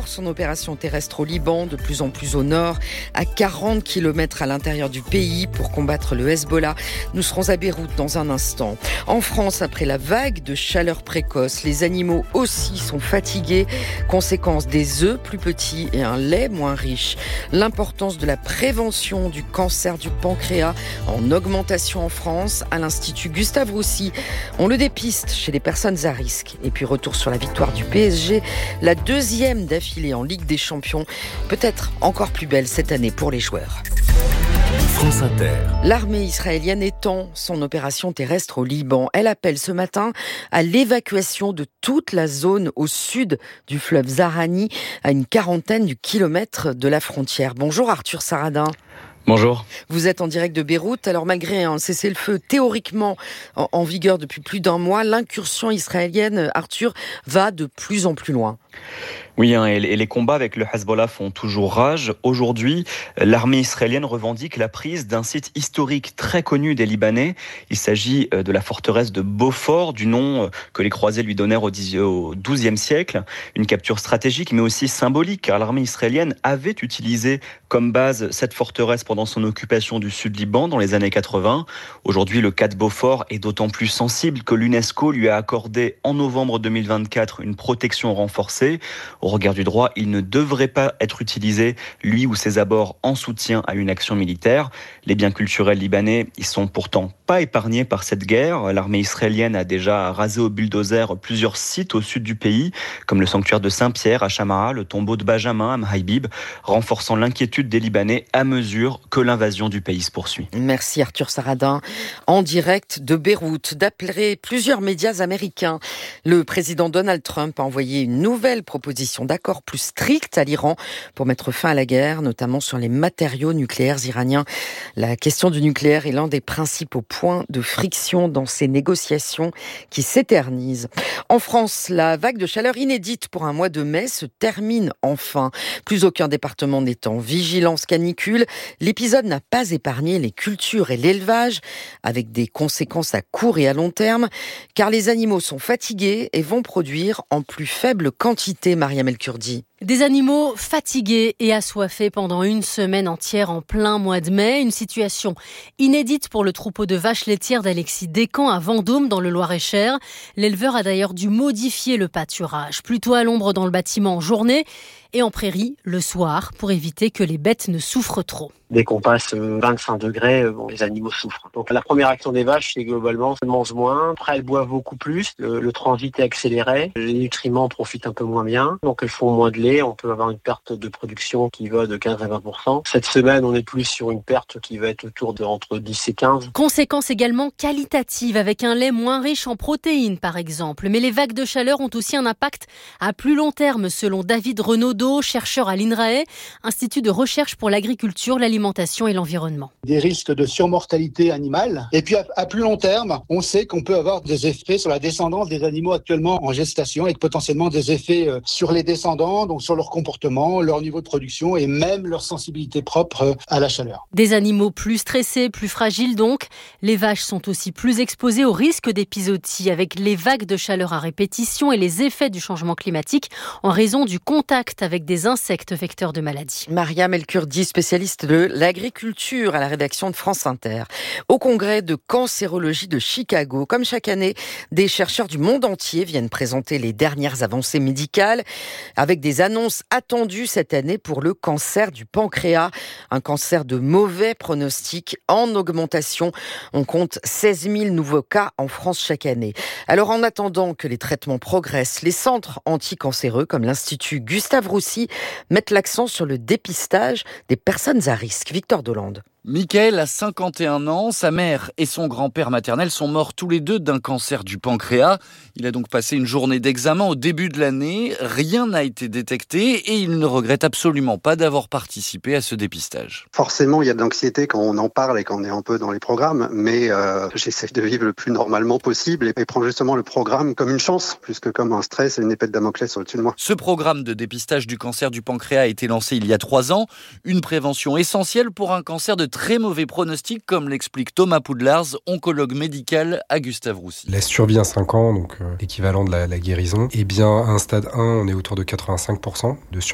encore son opération terrestre au Liban, de plus en plus au nord, à 40 km à l'intérieur du pays pour combattre le Hezbollah. Nous serons à Beyrouth dans un instant. En France, après la vague de chaleur précoce, les animaux aussi sont fatigués. Conséquence des œufs plus petits et un lait moins riche. L'importance de la prévention du cancer du pancréas en augmentation en France. À l'Institut Gustave Roussy, on le dépiste chez les personnes à risque. Et puis retour sur la victoire du PSG, la deuxième d'affilée en Ligue des Champions, peut-être encore plus belle cette année pour les joueurs. France Inter. L'armée israélienne étend son opération terrestre au Liban. Elle appelle ce matin à l'évacuation de toute la zone au sud du fleuve Zahrani, à une quarantaine de kilomètres de la frontière. Bonjour Arthur Saradin. Bonjour. Vous êtes en direct de Beyrouth. Alors malgré un cessez-le-feu théoriquement en vigueur depuis plus d'un mois, l'incursion israélienne, Arthur, va de plus en plus loin. Oui, et les combats avec le Hezbollah font toujours rage. Aujourd'hui, l'armée israélienne revendique la prise d'un site historique très connu des Libanais. Il s'agit de la forteresse de Beaufort, du nom que les croisés lui donnèrent au XIIe siècle. Une capture stratégique, mais aussi symbolique, car l'armée israélienne avait utilisé comme base cette forteresse pendant son occupation du sud Liban dans les années 80. Aujourd'hui, le cas de Beaufort est d'autant plus sensible que l'UNESCO lui a accordé en novembre 2024 une protection renforcée. Au regard du droit, il ne devrait pas être utilisé, lui ou ses abords, en soutien à une action militaire. Les biens culturels libanais, ils sont pourtant pas épargnés par cette guerre. L'armée israélienne a déjà rasé au bulldozer plusieurs sites au sud du pays, comme le sanctuaire de Saint-Pierre à Shamaa, le tombeau de Benjamin à Mhaïbib, renforçant l'inquiétude des Libanais à mesure que l'invasion du pays se poursuit. Merci Arthur Saradin. En direct de Beyrouth, d'appeler plusieurs médias américains. Le président Donald Trump a envoyé une nouvelle proposition d'accord plus stricte à l'Iran pour mettre fin à la guerre, notamment sur les matériaux nucléaires iraniens. La question du nucléaire est l'un des principaux points de friction dans ces négociations qui s'éternisent. En France, la vague de chaleur inédite pour un mois de mai se termine enfin. Plus aucun département n'est en vigilance canicule. L'épisode n'a pas épargné les cultures et l'élevage, avec des conséquences à court et à long terme, car les animaux sont fatigués et vont produire en plus faible quantité, Mariam El-Kurdi. Des animaux fatigués et assoiffés pendant une semaine entière en plein mois de mai. Une situation inédite pour le troupeau de vaches laitières d'Alexis Descamps à Vendôme dans le Loir-et-Cher. L'éleveur a d'ailleurs dû modifier le pâturage, plutôt à l'ombre dans le bâtiment en journée et en prairie le soir pour éviter que les bêtes ne souffrent trop. Dès qu'on passe 25 degrés, les animaux souffrent. Donc la première action des vaches, c'est globalement, elles mangent moins. Après, elles boivent beaucoup plus. Le transit est accéléré. Les nutriments profitent un peu moins bien. Donc elles font moins de lait. On peut avoir une perte de production qui va de 15 à 20%. Cette semaine, on est plus sur une perte qui va être autour de entre 10 et 15. Conséquences également qualitatives avec un lait moins riche en protéines, par exemple. Mais les vagues de chaleur ont aussi un impact à plus long terme, selon David Renaudot, chercheur à l'INRAE, Institut de recherche pour l'agriculture, l'alimentation et l'environnement. Des risques de surmortalité animale. Et puis à plus long terme, on sait qu'on peut avoir des effets sur la descendance des animaux actuellement en gestation et potentiellement des effets sur les descendants, donc sur leur comportement, leur niveau de production et même leur sensibilité propre à la chaleur. Des animaux plus stressés, plus fragiles donc. Les vaches sont aussi plus exposées au risque d'épizootie avec les vagues de chaleur à répétition et les effets du changement climatique en raison du contact avec des insectes vecteurs de maladies. Mariam El-Kurdi, spécialiste de l'agriculture à la rédaction de France Inter. Au congrès de cancérologie de Chicago, comme chaque année, des chercheurs du monde entier viennent présenter les dernières avancées médicales avec des annonces attendues cette année pour le cancer du pancréas. Un cancer de mauvais pronostic en augmentation. On compte 16 000 nouveaux cas en France chaque année. Alors en attendant que les traitements progressent, les centres anticancéreux comme l'Institut Gustave Roussy mettent l'accent sur le dépistage des personnes à risque. Victor Dolande. Michael a 51 ans, sa mère et son grand-père maternel sont morts tous les deux d'un cancer du pancréas. Il a donc passé une journée d'examen au début de l'année, rien n'a été détecté et il ne regrette absolument pas d'avoir participé à ce dépistage. Forcément, il y a de l'anxiété quand on en parle et quand on est un peu dans les programmes, mais j'essaie de vivre le plus normalement possible et prendre justement le programme comme une chance, plus que comme un stress et une épée de Damoclès au-dessus de moi. Ce programme de dépistage du cancer du pancréas a été lancé il y a 3 ans, une prévention essentielle pour un cancer de très mauvais pronostic, comme l'explique Thomas Poudlars, oncologue médical à Gustave Roussy. La survie à 5 ans, donc l'équivalent de la guérison, eh bien à un stade 1, on est autour de 85% de survie.